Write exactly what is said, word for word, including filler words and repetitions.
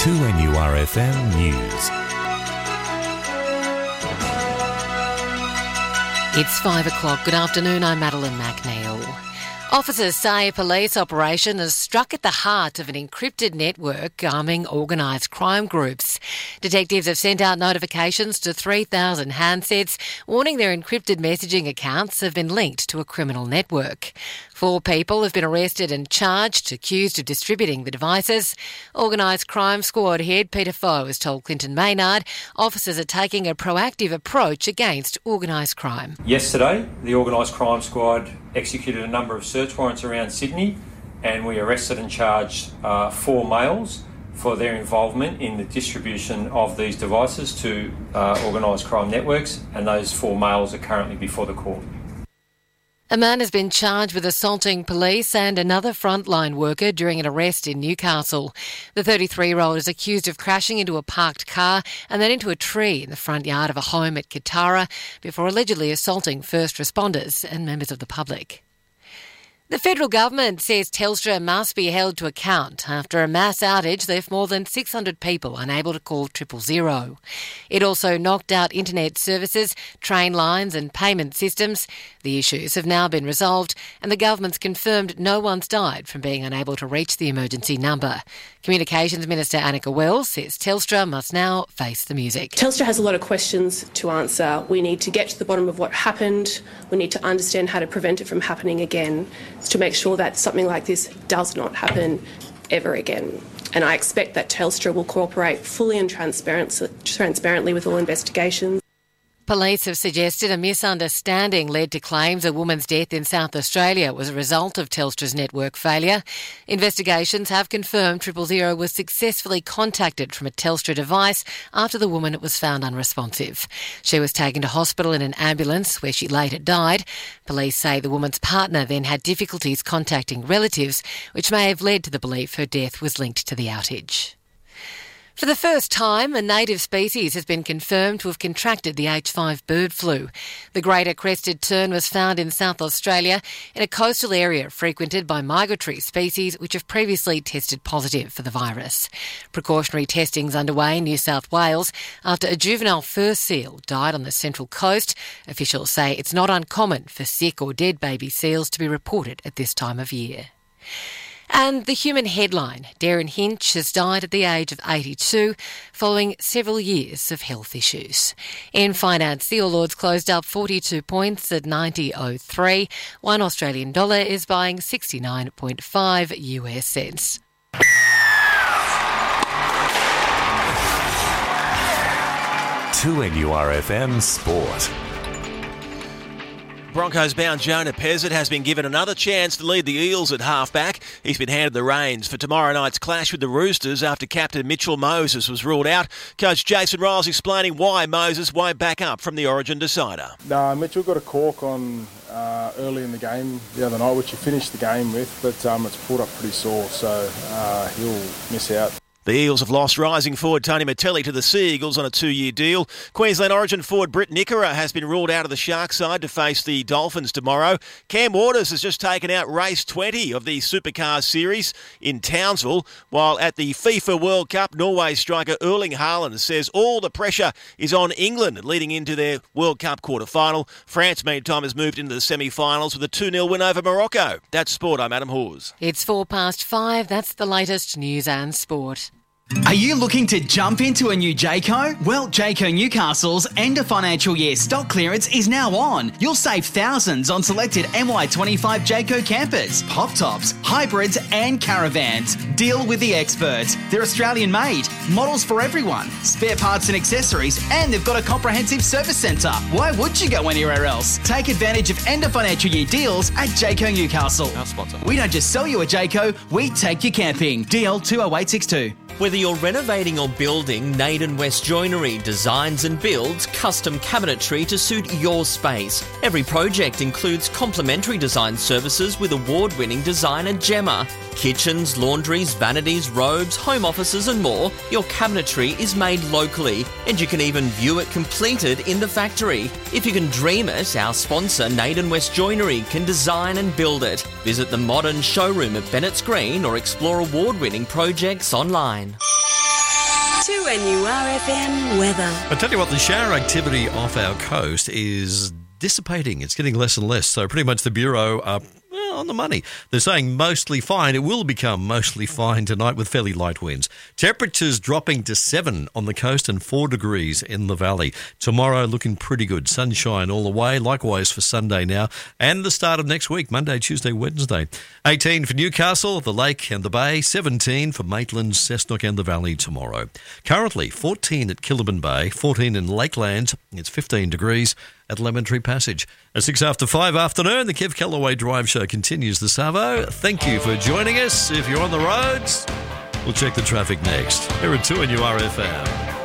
two N U R F M News. It's five o'clock. Good afternoon, I'm Madeline McNeil. Officers say a police operation has struck at the heart of an encrypted network arming organised crime groups. Detectives have sent out notifications to three thousand handsets warning their encrypted messaging accounts have been linked to a criminal network. Four people have been arrested and charged, accused of distributing the devices. Organised Crime Squad head Peter Foe has told Clinton Maynard officers are taking a proactive approach against organised crime. Yesterday, the Organised Crime Squad executed a number of search warrants around Sydney, and we arrested and charged uh, four males for their involvement in the distribution of these devices to uh, organised crime networks, and those four males are currently before the court. A man has been charged with assaulting police and another frontline worker during an arrest in Newcastle. The thirty-three-year-old is accused of crashing into a parked car and then into a tree in the front yard of a home at Kitara before allegedly assaulting first responders and members of the public. The federal government says Telstra must be held to account after a mass outage left more than six hundred people unable to call triple zero. It also knocked out internet services, train lines and payment systems. The issues have now been resolved and the government's confirmed no one's died from being unable to reach the emergency number. Communications Minister Annika Wells says Telstra must now face the music. Telstra has a lot of questions to answer. We need to get to the bottom of what happened. We need to understand how to prevent it from happening again, to make sure that something like this does not happen ever again. And I expect that Telstra will cooperate fully and transparent, transparently with all investigations. Police have suggested a misunderstanding led to claims a woman's death in South Australia was a result of Telstra's network failure. Investigations have confirmed Triple Zero was successfully contacted from a Telstra device after the woman was found unresponsive. She was taken to hospital in an ambulance where she later died. Police say the woman's partner then had difficulties contacting relatives, which may have led to the belief her death was linked to the outage. For the first time, a native species has been confirmed to have contracted the H five bird flu. The greater crested tern was found in South Australia in a coastal area frequented by migratory species which have previously tested positive for the virus. Precautionary testing is underway in New South Wales after a juvenile fur seal died on the Central Coast. Officials say it's not uncommon for sick or dead baby seals to be reported at this time of year. And the human headline, Darren Hinch has died at the age of eighty-two following several years of health issues. In finance, the All Ords closed up forty-two points at ninety oh three. One Australian dollar is buying sixty-nine point five U S cents. two N U R F M Sport. Broncos-bound Jonah Pezzett has been given another chance to lead the Eels at halfback. He's been handed the reins for tomorrow night's clash with the Roosters after captain Mitchell Moses was ruled out. Coach Jason Riles explaining why Moses won't back up from the Origin decider. No, Mitchell got a cork on uh, early in the game the other night, which he finished the game with, but um, it's pulled up pretty sore, so uh, he'll miss out. The Eels have lost rising forward Tony Mattelli to the Sea Eagles on a two-year deal. Queensland Origin forward Britt Nickera has been ruled out of the Sharks side to face the Dolphins tomorrow. Cam Waters has just taken out race twenty of the Supercars series in Townsville, while at the FIFA World Cup, Norway striker Erling Haaland says all the pressure is on England leading into their World Cup quarter-final. France, meantime, has moved into the semi-finals with a two nil win over Morocco. That's sport. I'm Adam Hawes. It's four past five. That's the latest news and sport. Are you looking to jump into a new Jayco? Well, Jayco Newcastle's end of financial year stock clearance is now on. You'll save thousands on selected M Y twenty-five Jayco campers, pop tops, hybrids and caravans. Deal with the experts. They're Australian made, models for everyone, spare parts and accessories, and they've got a comprehensive service centre. Why would you go anywhere else? Take advantage of end of financial year deals at Jayco Newcastle. Our sponsor. We don't just sell you a Jayco, we take you camping. D L two oh eight six two. Whether you're renovating or building, Naden West Joinery designs and builds custom cabinetry to suit your space. Every project includes complimentary design services with award-winning designer Gemma. Kitchens, laundries, vanities, robes, home offices and more. Your cabinetry is made locally and you can even view it completed in the factory. If you can dream it, our sponsor Naden West Joinery can design and build it. Visit the modern showroom at Bennett's Green or explore award-winning projects online. two N U R F M weather. I tell you what, the shower activity off our coast is dissipating. It's getting less and less. So pretty much the Bureau are well, on the money. They're saying mostly fine. It will become mostly fine tonight with fairly light winds. Temperatures dropping to seven on the coast and four degrees in the valley. Tomorrow looking pretty good. Sunshine all the way. Likewise for Sunday now and the start of next week, Monday, Tuesday, Wednesday. eighteen for Newcastle, the Lake and the Bay. seventeen for Maitland, Cessnock and the Valley tomorrow. Currently fourteen at Killabin Bay, fourteen in Lakeland. It's fifteen degrees at Lemon Tree Passage. At six after five afternoon, the Kev Callaway Drive Show continues the Savo. Thank you for joining us. If you're on the roads, we'll check the traffic next. Here at two N U R F M.